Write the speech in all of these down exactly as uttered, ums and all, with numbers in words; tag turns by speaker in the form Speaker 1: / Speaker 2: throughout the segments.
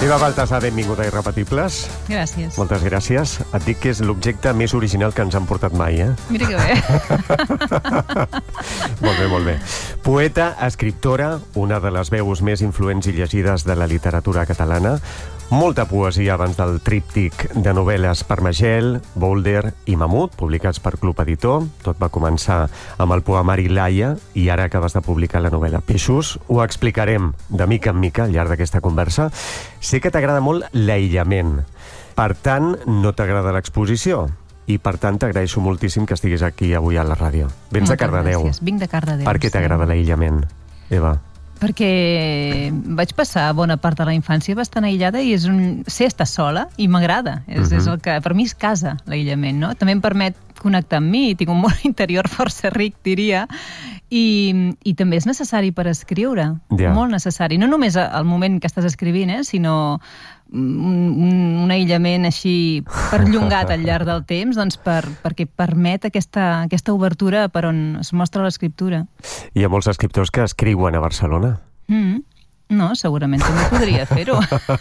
Speaker 1: Eva Baltasar, benvinguda a Irrepetibles.
Speaker 2: Gràcies.
Speaker 1: Moltes gràcies. Et dic que és l'objecte més original que ens han portat mai, eh?
Speaker 2: Mira que bé.
Speaker 1: Molt bé, molt bé. Poeta, escriptora, una de les veus més influents i llegides de la literatura catalana, molta poesia abans del tríptic de novel·les Permagel, Boulder i Mamut, publicats per Club Editor. Tot va començar amb el poemari Laia i ara acabes de publicar la novel·la Peixos. Ho explicarem de mica en mica al llarg d'aquesta conversa. Sé que t'agrada molt l'aïllament. Per tant, no t'agrada l'exposició. I, per tant, t'agraeixo moltíssim que estiguis aquí avui a la ràdio. Vens de Cardedeu.
Speaker 2: Gràcies. Vinc de Cardedeu.
Speaker 1: Per què t'agrada l'aïllament, Eva?
Speaker 2: Perquè vaig passar bona part de la infància bastant aïllada i és un... sé estar sola i m'agrada. És, uh-huh. és el que... Per mi és casa, l'aïllament, no? També em permet connectar amb mi, tinc un món interior força ric, diria, i, i també és necessari per escriure, yeah. molt necessari. No només al moment que estàs escrivint, eh, sinó un, un, un aïllament així perllongat al llarg del temps, doncs per, perquè permet aquesta, aquesta obertura per on es mostra l'escriptura.
Speaker 1: Hi ha molts escriptors que escriuen a Barcelona.
Speaker 2: Mm-hmm. No, segurament també podria fer-ho.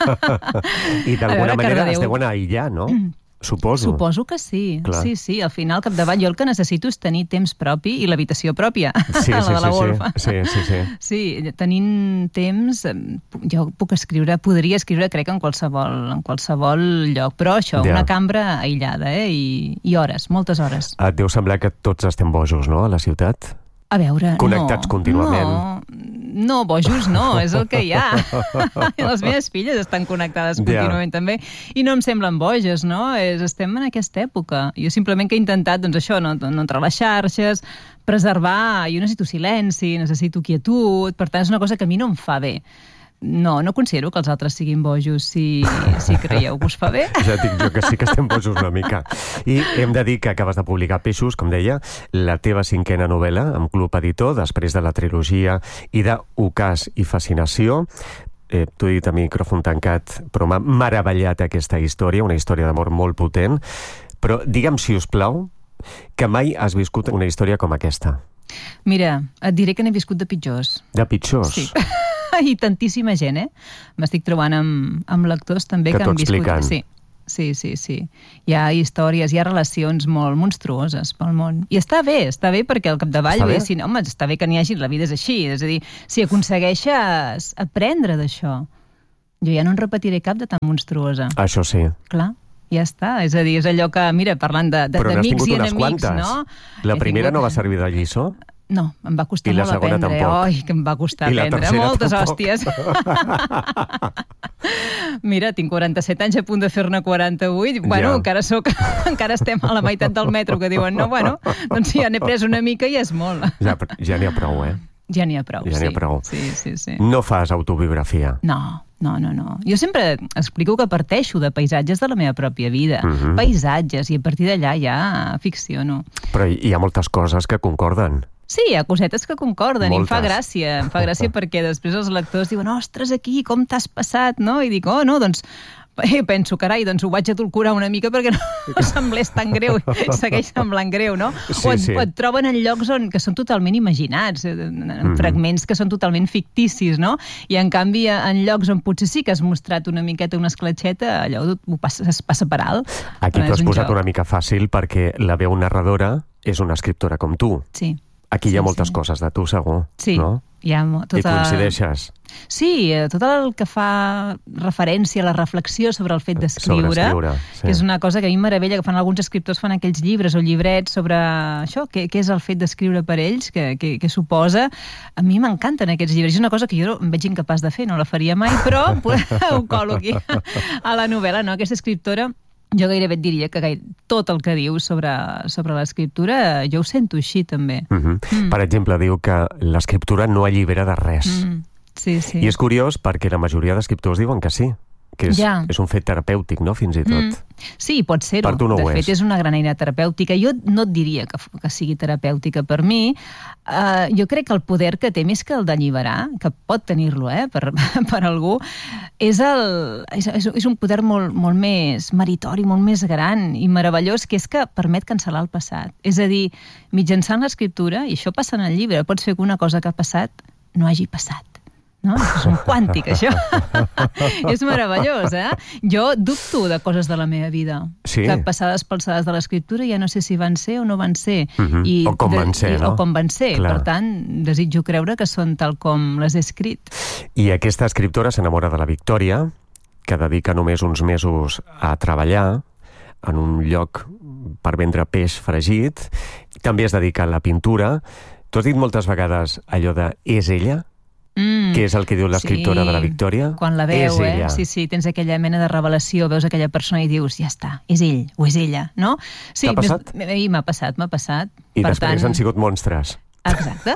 Speaker 1: I d'alguna manera es deuen aïllar, no? Suposo.
Speaker 2: Suposo que sí.
Speaker 1: Clar.
Speaker 2: Sí, sí. Al final, capdavall, jo el que necessito és tenir temps propi i l'habitació pròpia.
Speaker 1: Sí,
Speaker 2: la
Speaker 1: sí,
Speaker 2: de la
Speaker 1: sí,
Speaker 2: golfa.
Speaker 1: sí, sí, sí.
Speaker 2: Sí, tenint temps, jo puc escriure, podria escriure, crec, en qualsevol, en qualsevol lloc. Però això,
Speaker 1: Ja.
Speaker 2: una cambra aïllada, eh? I, i hores, moltes hores.
Speaker 1: Et deu semblar que tots estem bojos, no?, a la ciutat?
Speaker 2: A veure,
Speaker 1: Connectats
Speaker 2: no,
Speaker 1: contínuament.
Speaker 2: No, no, bojos no, és el que hi ha. Les meves filles estan connectades contínuament, yeah. també, i no em semblen boges, no? És, estem en aquesta època. Jo simplement que he intentat, doncs això, no, no entrar a les xarxes, preservar, jo necessito silenci, necessito quietud, per tant és una cosa que a mi no em fa bé. No, no considero que els altres siguin bojos, si, si creieu que us fa bé.
Speaker 1: Ja dic jo que sí que estem bojos una mica. I hem de dir que acabes de publicar Peixos, com deia, la teva cinquena novel·la amb Club Editor, després de la trilogia i de Ocàs i Fascinació. Eh, T'ho he dit a micròfon tancat, però m'ha meravellat aquesta història, una història d'amor molt potent. Però digue'm, si us plau, que mai has viscut una història com aquesta.
Speaker 2: Mira, et diré que n'he viscut de pitjors.
Speaker 1: De pitjors?
Speaker 2: Sí. I tantíssima gent, eh? M'estic trobant amb, amb lectors també
Speaker 1: que,
Speaker 2: que
Speaker 1: han
Speaker 2: viscut...
Speaker 1: expliquen.
Speaker 2: Sí, sí, sí, sí. Hi ha històries, hi ha relacions molt monstruoses pel món. I està bé, està bé perquè al capdavall...
Speaker 1: Està bé?
Speaker 2: Si, home, està bé que n'hi hagi, la vida és així. És a dir, si aconsegueixes aprendre d'això, jo ja no en repetiré cap de tan monstruosa.
Speaker 1: Això sí.
Speaker 2: Clar. Ja està, és a dir, és allò que, mira, parlant de, de, d'amics i enemics, no?
Speaker 1: La
Speaker 2: He
Speaker 1: primera
Speaker 2: tingut...
Speaker 1: no va servir de lliçó?
Speaker 2: No, em va costar
Speaker 1: I la
Speaker 2: molt
Speaker 1: segona
Speaker 2: aprendre.
Speaker 1: tampoc.
Speaker 2: Ai, que em va costar
Speaker 1: I la
Speaker 2: aprendre.
Speaker 1: tercera
Speaker 2: Moltes
Speaker 1: tampoc.
Speaker 2: hòsties. Mira, tinc quaranta-set anys, a punt de fer-ne quaranta-vuit. Bueno,
Speaker 1: Ja.
Speaker 2: encara soc, encara estem a la meitat del metro, que diuen, no, bueno, doncs ja n'he pres una mica i és molt.
Speaker 1: Ja, ja n'hi ha prou, eh?
Speaker 2: Ja n'hi ha prou,
Speaker 1: Ja n'hi ha
Speaker 2: sí.
Speaker 1: prou.
Speaker 2: Sí, sí, sí.
Speaker 1: No fas autobiografia.
Speaker 2: No, no, no, no. Jo sempre explico que parteixo de paisatges de la meva pròpia vida.
Speaker 1: Mhm.
Speaker 2: Paisatges, i a partir d'allà ja ficciono.
Speaker 1: Però hi ha moltes coses que concorden.
Speaker 2: Sí, hi ha cosetes que concorden,
Speaker 1: Moltes.
Speaker 2: i em fa gràcia, em fa gràcia perquè després els lectors diuen, ostres, aquí, com t'has passat, no? I dic, oh, no, doncs, eh, penso, carai, doncs ho vaig adulcorar una mica perquè no, no semblés tan greu, segueix semblant greu, no?
Speaker 1: Sí,
Speaker 2: o, et,
Speaker 1: sí.
Speaker 2: o et troben en llocs on, que són totalment imaginats, en mm-hmm. fragments que són totalment ficticis, no? I en canvi, en llocs on potser sí que has mostrat una miqueta, una escletxeta, allò ho passa, es passa per alt.
Speaker 1: Aquí t'ho has
Speaker 2: un
Speaker 1: posat
Speaker 2: joc.
Speaker 1: una mica fàcil perquè la veu narradora és una escriptora com tu.
Speaker 2: Sí.
Speaker 1: Aquí
Speaker 2: Sí,
Speaker 1: hi ha moltes
Speaker 2: sí.
Speaker 1: coses de tu, segur,
Speaker 2: Sí,
Speaker 1: no?
Speaker 2: hi ha mo-
Speaker 1: I
Speaker 2: tota...
Speaker 1: coincideixes.
Speaker 2: Sí, eh, tot el que fa referència a la reflexió sobre el fet d'escriure,
Speaker 1: Sobre escriure, sí.
Speaker 2: que és una cosa que a mi em meravella, que fan alguns escriptors, fan aquells llibres o llibrets sobre això, què, què és el fet d'escriure per ells, què, què, què suposa. A mi m'encanten aquests llibres. És una cosa que jo em veig incapaç de fer, no la faria mai, però ho colo aquí a la novel·la, no? Aquesta escriptora, jo gairebé et diria que gaire, tot el que diu sobre, sobre l'escriptura jo ho sento així també.
Speaker 1: Mm-hmm.
Speaker 2: Mm.
Speaker 1: Per exemple, diu que l'escriptura no allibera de res.
Speaker 2: Mm. Sí, sí.
Speaker 1: I és curiós perquè la majoria d'escriptors diuen que sí, que és,
Speaker 2: Ja.
Speaker 1: és un fet terapèutic, no?, fins i tot.
Speaker 2: Mm. Sí, pot ser-ho.
Speaker 1: Per tu no
Speaker 2: de
Speaker 1: ho
Speaker 2: fet,
Speaker 1: és.
Speaker 2: és una gran eina terapèutica. Jo no et diria que, que sigui terapèutica per mi. Uh, jo crec que el poder que té, més que el d'alliberar, que pot tenir-lo eh, per, per algú, és, el, és, és un poder molt, molt més meritori, molt més gran i meravellós, que és que permet cancel·lar el passat. És a dir, mitjançant l'escriptura, i això passa en el llibre, pots fer que una cosa que ha passat no hagi passat. no? És un quàntic, això. És meravellós, eh? Jo dubto de coses de la meva vida.
Speaker 1: Sí.
Speaker 2: Que passades palsades de l'escriptura ja no sé si van ser o no van ser.
Speaker 1: Uh-huh.
Speaker 2: I
Speaker 1: o com van ser,
Speaker 2: i,
Speaker 1: no?
Speaker 2: O com van ser.
Speaker 1: Clar.
Speaker 2: Per tant, desitjo creure que són tal com les he escrit.
Speaker 1: I aquesta escriptora s'enamora de la Victòria, que dedica només uns mesos a treballar en un lloc per vendre peix fregit. També es dedica a la pintura. Tu has dit moltes vegades allò de «és ella?»
Speaker 2: Mm,
Speaker 1: Què és el que diu l'escriptora
Speaker 2: sí,
Speaker 1: de la Victòria?
Speaker 2: Quan la veu,
Speaker 1: és ella.
Speaker 2: eh? Sí, sí, tens aquella mena de revelació, veus aquella persona i dius, ja està, és ell o és ella, no? Sí,
Speaker 1: T'ha passat?
Speaker 2: Més, i m'ha passat, m'ha passat.
Speaker 1: I
Speaker 2: per
Speaker 1: després
Speaker 2: tant...
Speaker 1: han sigut monstres.
Speaker 2: Exacte.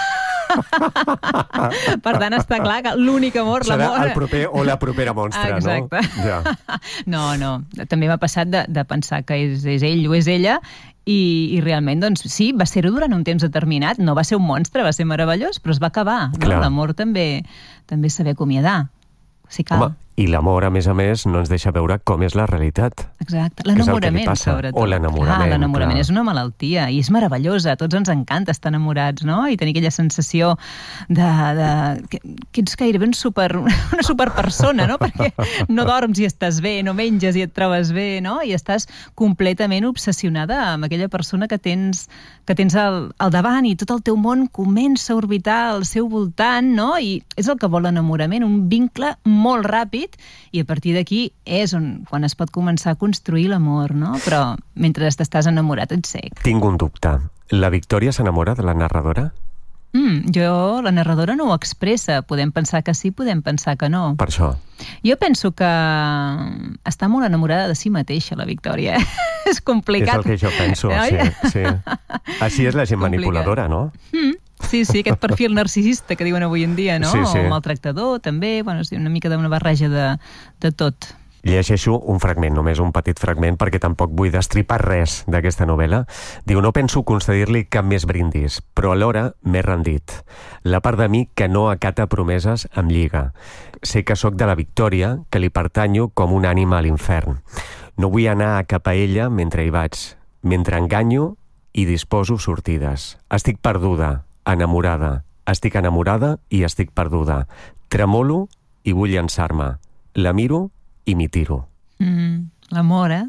Speaker 2: Per tant, està clar que l'únic amor,
Speaker 1: Serà
Speaker 2: l'amor...
Speaker 1: el proper o la propera monstra,
Speaker 2: Exacte.
Speaker 1: no? Ja.
Speaker 2: No, no. També m'ha passat de, de pensar que és, és ell o és ella i, i realment, doncs, sí, va ser-ho durant un temps determinat. No va ser un monstre, va ser meravellós, però es va acabar. No? L'amor també, també saber acomiadar, si cal.
Speaker 1: Home, i l'amor, a més a més, no ens deixa veure com és la realitat.
Speaker 2: Exacte. L'enamorament, sobretot.
Speaker 1: O l'enamorament.
Speaker 2: Ah, l'enamorament és una malaltia i és meravellosa. A tots ens encanta estar enamorats, no? I tenir aquella sensació de... de que, que ets gairebé un super, una superpersona, no? Perquè no dorms i estàs bé, no menges i et trobes bé, no? I estàs completament obsessionada amb aquella persona que tens, que tens al, al davant i tot el teu món comença a orbitar al seu voltant, no? I és el que vol l'enamorament, un vincle molt ràpid i a partir d'aquí és on, quan es pot començar a construir l'amor, no? Però mentre t'estàs enamorat ets sec.
Speaker 1: Tinc un dubte. La Victòria s'enamora de la narradora?
Speaker 2: Mm, jo, la narradora no ho expressa. Podem pensar que sí, podem pensar que no.
Speaker 1: Per això.
Speaker 2: Jo penso que està molt enamorada de si mateixa, la Victòria. És complicat.
Speaker 1: És el que jo penso,
Speaker 2: Oi?
Speaker 1: sí, sí. Així és la gent
Speaker 2: Complicat.
Speaker 1: manipuladora, no?
Speaker 2: Mm. Sí, sí, aquest perfil narcisista que diuen avui en dia, no?
Speaker 1: Sí, sí.
Speaker 2: O maltractador, també. Bueno, és una mica d'una barreja de, de tot.
Speaker 1: Llegeixo un fragment, només un petit fragment, perquè tampoc vull destripar res d'aquesta novel·la. Diu, no penso concedir-li cap més brindis, però alhora m'he rendit. La part de mi que no acata promeses em lliga. Sé que sóc de la Victòria, que li pertanyo com un ànima a l'infern. No vull anar cap a ella mentre hi vaig. Mentre enganyo i disposo sortides. Estic perduda, enamorada. Estic enamorada i estic perduda. Tremolo i vull llançar-me. La miro i m'hi tiro.
Speaker 2: Mm, l'amor, eh?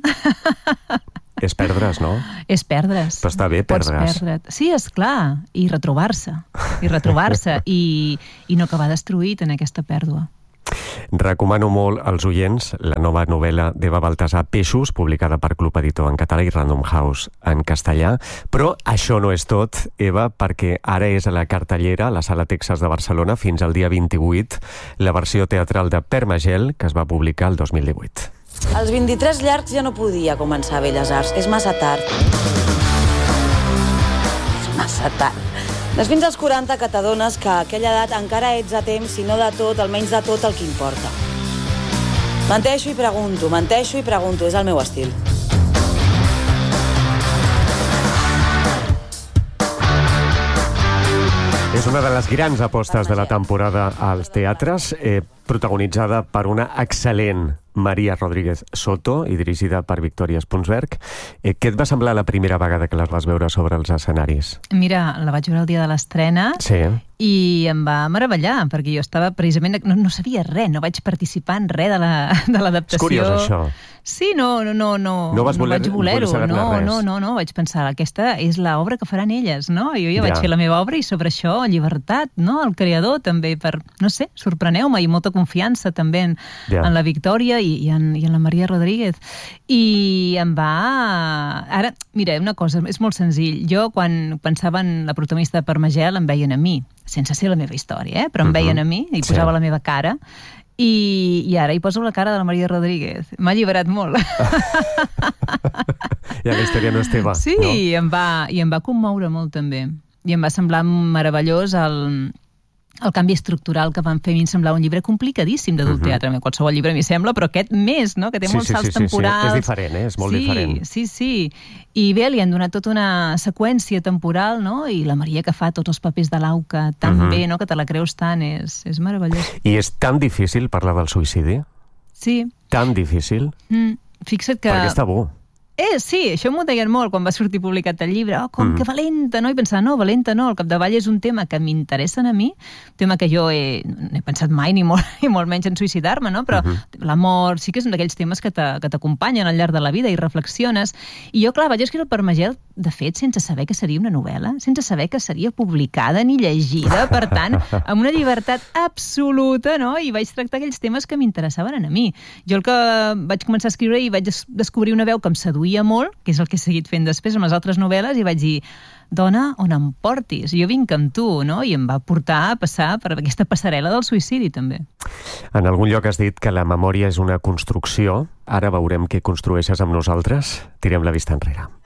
Speaker 1: És perdre's, no?
Speaker 2: És perdre's.
Speaker 1: Però està bé
Speaker 2: Pots
Speaker 1: perdre's.
Speaker 2: perdre't. Sí, és clar. I retrobar-se. I retrobar-se. I, I no acabar destruït en aquesta pèrdua.
Speaker 1: Recomano molt als oients la nova novel·la d'Eva Baltasar, Peixos, publicada per Club Editor en català i Random House en castellà. Però això no és tot, Eva, perquè ara és a la cartellera, a la Sala Texas de Barcelona, fins al dia vint-i-vuit, la versió teatral de Permagel, que es va publicar el dos mil divuit.
Speaker 3: Als vint-i-tres llargs ja no podia començar a Belles Arts. És massa tard. És massa tard. No és fins als quaranta que t'adones que a aquella edat encara ets a temps, si no de tot, almenys de tot el que importa. Menteixo i pregunto, menteixo i pregunto, és el meu estil.
Speaker 1: És una de les grans apostes de la temporada als teatres, eh, protagonitzada per una excel·lent Maria Rodríguez Soto i dirigida per Victòria Spunsberg. Eh, què et va semblar la primera vegada que les vas veure sobre els escenaris?
Speaker 2: Mira, la vaig veure el dia de l'estrena
Speaker 1: Sí.
Speaker 2: i em va meravellar, perquè jo estava precisament... No, no sabia res, no vaig participar en res de la, de l'adaptació.
Speaker 1: És curiós, això.
Speaker 2: Sí, no, no, no, no,
Speaker 1: No vas voler-
Speaker 2: vaig voler-ho,
Speaker 1: voler saber-ne
Speaker 2: no,
Speaker 1: res.
Speaker 2: no, no, no, vaig pensar, aquesta és l'obra que faran elles, no? Jo ja,
Speaker 1: Ja.
Speaker 2: vaig fer la meva obra i sobre això, llibertat, no? El creador també, per, no sé, sorpreneu-me i molta confiança també en,
Speaker 1: Ja.
Speaker 2: en la Victòria i, i, en, i en la Maria Rodríguez. I em va... Ara, mira, una cosa, és molt senzill. Jo, quan pensava en la protagonista de Permagel, em veien a mi, sense ser la meva història, eh? Però em
Speaker 1: Mhm.
Speaker 2: veien a mi i
Speaker 1: Sí.
Speaker 2: posava la meva cara. I, i ara hi poso la cara de la Maria Rodríguez. M'ha alliberat molt.
Speaker 1: Ja la història no és teva,
Speaker 2: Sí,
Speaker 1: no?
Speaker 2: i em va, i em va commoure molt també. I em va semblar meravellós el, el canvi estructural que van fer. A mi em semblava un llibre complicadíssim d'adult
Speaker 1: Mhm.
Speaker 2: teatre. Qualsevol llibre m'hi sembla, però aquest més, no? Que té
Speaker 1: Sí,
Speaker 2: molts
Speaker 1: sí,
Speaker 2: salts
Speaker 1: sí, sí, sí.
Speaker 2: temporals.
Speaker 1: És diferent, eh? És molt
Speaker 2: sí,
Speaker 1: diferent.
Speaker 2: Sí, sí. I bé, li han donat tota una seqüència temporal, no? I la Maria que fa tots els papers de l'Auca tan
Speaker 1: Mhm.
Speaker 2: bé, no? Que te la creus tant, és, és meravellós.
Speaker 1: I és tan difícil parlar del suïcidi?
Speaker 2: Sí.
Speaker 1: Tan difícil?
Speaker 2: Mm, fixa't que...
Speaker 1: Perquè és tabú.
Speaker 2: Eh, sí, això m'ho deien molt quan va sortir publicat el llibre. Oh, com mm. que valenta, no? I pensava, no, valenta no, al capdavall és un tema que m'interessen a mi, un tema que jo he, no he pensat mai, ni molt, ni molt menys en suïcidar-me, no? Però uh-huh. la mort sí que és un d'aquells temes que t'acompanyen al llarg de la vida i reflexiones. I jo, clar, vaig escriure el Permagel, de fet, sense saber que seria una novel·la, sense saber que seria publicada ni llegida, per tant, amb una llibertat absoluta, no? I vaig tractar aquells temes que m'interessaven a mi. Jo el que vaig començar a escriure i vaig descobrir una veu que em seduïa molt, que és el que he seguit fent després amb les altres novel·les, i vaig dir, dona, on em portis? Jo vinc amb tu, no? I em va portar a passar per aquesta passarel·la del suïcidi, també.
Speaker 1: En algun lloc has dit que la memòria és una construcció. Ara veurem què construeixes amb nosaltres. Tirem la vista enrere.